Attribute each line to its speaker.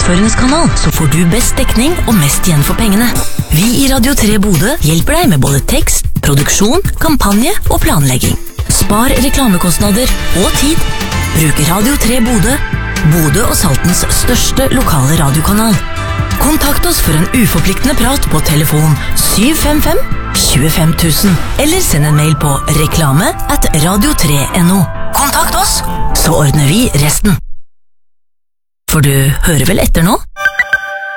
Speaker 1: markedsføringens kanal, så får du best dekning og mest igjen for pengene. Vi i Radio 3 Bodø hjelper deg med både tekst, produksjon, kampanje og planlegging. Spar reklamekostnader og tid. Bruk Radio 3 Bodø, Bodø og Saltens største lokale radiokanal. Kontakt oss for en uforpliktende prat på telefon 755 25 000, eller send en mail på reklame@radio3.no. Kontakt oss, så ordner vi resten. For du hører vel etter nå?